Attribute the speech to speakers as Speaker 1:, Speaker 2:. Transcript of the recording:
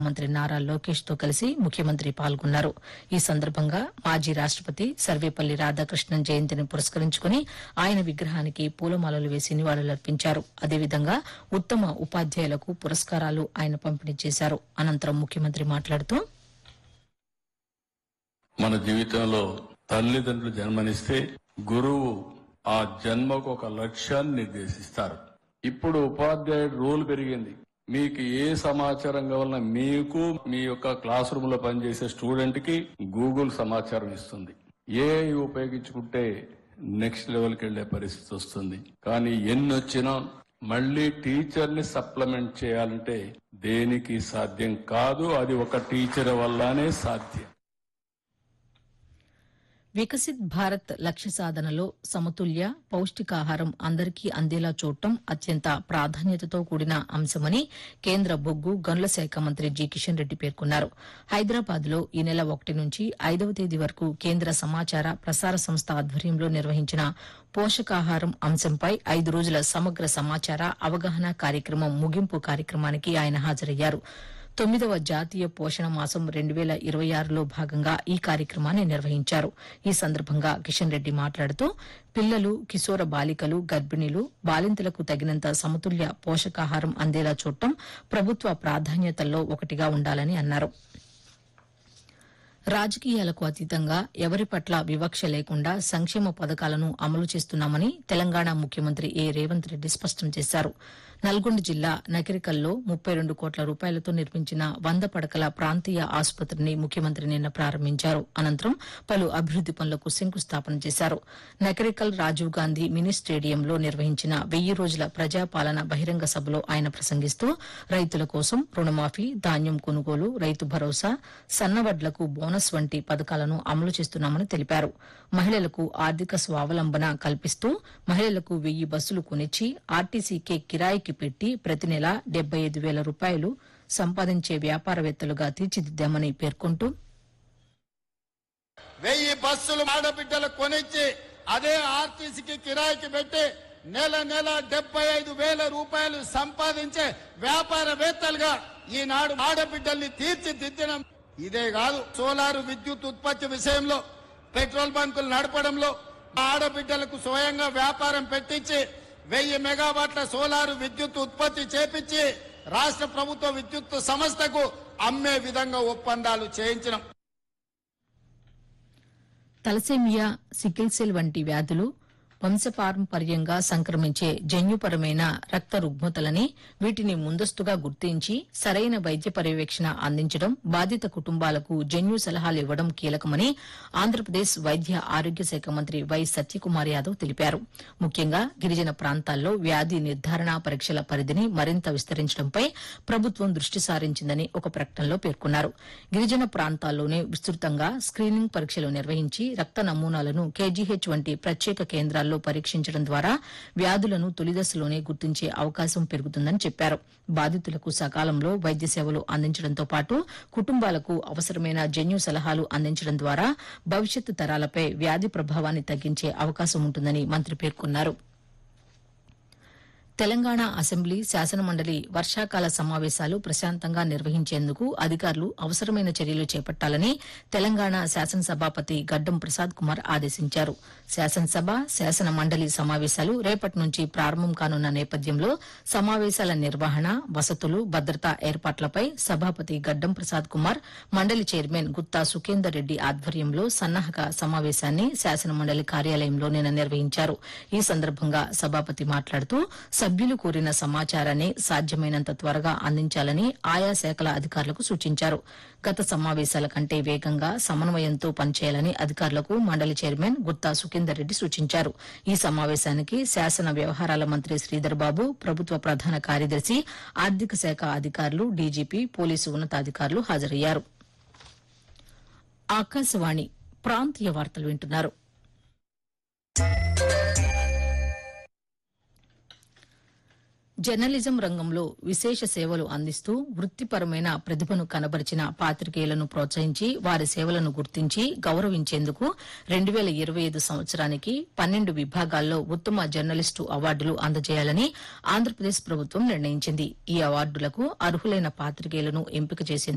Speaker 1: మంత్రి నారా లోకేష్ తో కలిసి ముఖ్యమంత్రి పాల్గొన్నారు. ఈ సందర్భంగా మాజీ రాష్టపతి సర్వేపల్లి రాధాకృష్ణన్ జయంతిని పురస్కరించుకుని ఆయన విగ్రహానికి పూలమాలలు వేసి నివాళులర్పించారు. అదేవిధంగా ఉత్తమ ఉపాధ్యాయులకు పురస్కారాలు ఆయన పంపిణీ చేశారు. అనంతరం ముఖ్యమంత్రి మాట్లాడుతూ
Speaker 2: మన జీవితంలో తల్లిదండ్రులు జన్మనిస్తే గురువు ఆ జన్మకు ఒక లక్ష్యాన్ని నిర్దేశిస్తారు. ఇప్పుడు ఉపాధ్యాయుడు రోల్ పెరిగింది. మీకు ఏ సమాచారం కావాలన్నా మీకు మీ యొక్క క్లాస్ రూమ్ లో పనిచేసే స్టూడెంట్ కి గూగుల్ సమాచారం ఇస్తుంది. ఏఐ ఉపయోగించుకుంటే నెక్స్ట్ లెవెల్కి వెళ్లే పరిస్థితి వస్తుంది. కానీ ఎన్ని వచ్చినా మళ్లీ టీచర్ ని సప్లిమెంట్ చేయాలంటే దేనికి సాధ్యం కాదు. అది ఒక టీచర్ వల్లనే సాధ్యం.
Speaker 1: వికసిత్ భారత్ లక్ష్య సాధనలో సమతుల్య పౌష్టికాహారం అందరికీ అందేలా చూడటం అత్యంత ప్రాధాన్యతతో కూడిన అంశమని కేంద్ర బొగ్గు గనుల శాఖ మంత్రి జి కిషన్ రెడ్డి పేర్కొన్నారు. హైదరాబాద్ లో ఈ నెల 1 నుంచి 5వ తేదీ వరకు కేంద్ర సమాచార ప్రసార సంస్థ ఆధ్వర్యంలో నిర్వహించిన పోషకాహారం అంశంపై 5 రోజుల సమగ్ర సమాచార అవగాహన కార్యక్రమం ముగింపు కార్యక్రమానికి ఆయన హాజరయ్యారు. 9వ జాతీయ పోషణ మాసం 2026లో భాగంగా ఈ కార్యక్రమాన్ని నిర్వహించారు. ఈ సందర్భంగా కిషన్ రెడ్డి మాట్లాడుతూ పిల్లలు, కిశోర బాలికలు, గర్భిణీలు, బాలింతలకు తగినంత సమతుల్య పోషకాహారం అందేలా చూడటం ప్రభుత్వ ప్రాధాన్యతల్లో ఒకటిగా ఉండాలని అన్నారు. రాజకీయాలకు అతీతంగా ఎవరి పట్ల వివక్ష లేకుండా సంక్షేమ పథకాలను అమలు చేస్తున్నామని తెలంగాణ ముఖ్యమంత్రి ఏ రేవంత్ రెడ్డి స్పష్టం చేశారు. నల్గొండ జిల్లా నకిరికల్లో 32 కోట్ల రూపాయలతో నిర్మించిన 100 పడకల ప్రాంతీయ ఆసుపత్రిని ముఖ్యమంత్రి నిన్న ప్రారంభించారు. అనంతరం పలు అభివృద్ది పనులకు శంకుస్థాపన చేశారు. నకిరికల్ రాజీవ్ గాంధీ మినీ స్టేడియంలో నిర్వహించిన 1000 రోజుల ప్రజాపాలన బహిరంగ సభలో ఆయన ప్రసంగిస్తూ రైతుల కోసం రుణమాఫీ, ధాన్యం కొనుగోలు, రైతు భరోసా, సన్నవడ్లకు బోనస్ వంటి పథకాలను అమలు చేస్తున్నామని తెలిపారు. మహిళలకు ఆర్థిక స్వావలంబన కల్పిస్తూ మహిళలకు 1000 బస్సులు కొనిచ్చి ఆర్టీసీకే కిరాయికి పెట్టి ప్రతి నెల 75,000 రూపాయలు సంపాదించే వ్యాపారవేత్తలుగా తీర్చిదిద్దామని పేర్కొంటూ
Speaker 3: 1000 బస్సులు ఆడబిడ్డలకు కొనిచ్చి అదే ఆర్టీసీకి కిరాయికి పెట్టి నెల 75,000 రూపాయలు సంపాదించే వ్యాపారవేత్తలుగా ఈనాడు ఆడబిడ్డల్ని తీర్చిదిద్దడం. ఇదే కాదు, సోలార్ విద్యుత్ ఉత్పత్తి విషయంలో, పెట్రోల్ బంకులు నడపడంలో ఆడబిడ్డలకు స్వయంగా వ్యాపారం పెట్టించి 1000 మెగావాట్ల సోలార్ విద్యుత్ ఉత్పత్తి చేపించి రాష్ట్ర ప్రభుత్వ విద్యుత్ సంస్థకు అమ్మే విధంగా ఒప్పందాలు చేయించడం.
Speaker 1: తలసేమియా, సికిల్ సెల్ వంటి వ్యాధులు వంశపారంపర్యంగా సంక్రమించే జన్యుపరమైన రక్త రుగ్మతలని, వీటిని ముందస్తుగా గుర్తించి సరైన వైద్య పర్యవేక్షణ అందించడం, బాధిత కుటుంబాలకు జన్యు సలహాలు ఇవ్వడం కీలకమని ఆంధ్రప్రదేశ్ వైద్య ఆరోగ్య శాఖ మంత్రి వై సత్యకుమార్ యాదవ్ తెలిపారు. ముఖ్యంగా గిరిజన ప్రాంతాల్లో వ్యాధి నిర్ధారణ పరీక్షల పరిధిని మరింత విస్తరించడంపై ప్రభుత్వం దృష్టి సారించిందని ఒక ప్రకటనలో పేర్కొన్నారు. గిరిజన ప్రాంతాల్లోనే విస్తృతంగా స్క్రీనింగ్ పరీక్షలు నిర్వహించి రక్త నమూనాలను కేజీహెచ్ వంటి ప్రత్యేక కేంద్రాల్లో పరీక్షించడం ద్వారా వ్యాధులను తొలిదశలోనే గుర్తించే అవకాశం పెరుగుతుందని చెప్పారు. బాధితులకు సకాలంలో వైద్య సేవలు అందించడంతో పాటు కుటుంబాలకు అవసరమైన జన్యు సలహాలు అందించడం ద్వారా భవిష్యత్తు తరాలపై వ్యాధి ప్రభావాన్ని తగ్గించే అవకాశం ఉంటుందని మంత్రి పేర్కొన్నారు. తెలంగాణ అసెంబ్లీ, శాసనమండలి వర్షాకాల సమావేశాలు ప్రశాంతంగా నిర్వహించేందుకు అధికారులు అవసరమైన చర్యలు చేపట్టాలని తెలంగాణ శాసనసభాపతి గడ్డం ప్రసాద్ కుమార్ ఆదేశించారు. శాసనసభ, శాసన మండలి సమావేశాలు రేపటి నుంచి ప్రారంభం కానున్న నేపథ్యంలో సమావేశాల నిర్వహణ, వసతులు, భద్రతా ఏర్పాట్లపై సభాపతి గడ్డం ప్రసాద్ కుమార్, మండలి చైర్మన్ గుత్తా సుఖేందర్ రెడ్డి ఆధ్వర్యంలో సన్నాహక సమావేశాన్ని శాసనమండలి కార్యాలయంలో నిన్న నిర్వహించారు. ఈ సందర్భంగా సభాపతి మాట్లాడుతూ సభ్యులు కోరిన సమాచారాన్ని సాధ్యమైనంత త్వరగా అందించాలని ఆయా శాఖల అధికారులకు సూచించారు. గత సమావేశాల కంటే వేగంగా సమన్వయంతో పనిచేయాలని అధికారులకు మండలి చైర్మన్ గుత్తా సుఖేందర్ రెడ్డి సూచించారు. ఈ సమావేశానికి శాసన వ్యవహారాల మంత్రి శ్రీధర్ బాబు, ప్రభుత్వ ప్రధాన కార్యదర్శి, ఆర్థిక శాఖ అధికారులు, డీజీపీ, పోలీసు ఉన్నతాధికారులు హాజరయ్యారు. ఆకాశవాణి ప్రాంతీయ వార్తలు వింటున్నారు. జర్నలిజం రంగంలో విశేష సేవలు అందిస్తూ వృత్తిపరమైన ప్రతిభను కనబరిచిన పాత్రికేయులను ప్రోత్సహించి వారి సేవలను గుర్తించి గౌరవించేందుకు 2025 సంవత్సరానికి 12 విభాగాల్లో ఉత్తమ జర్నలిస్టు అవార్డులు అందజేయాలని ఆంధ్రప్రదేశ్ ప్రభుత్వం నిర్ణయించింది. ఈ అవార్డులకు అర్హులైన పాత్రికేయులను ఎంపిక చేసేందుకు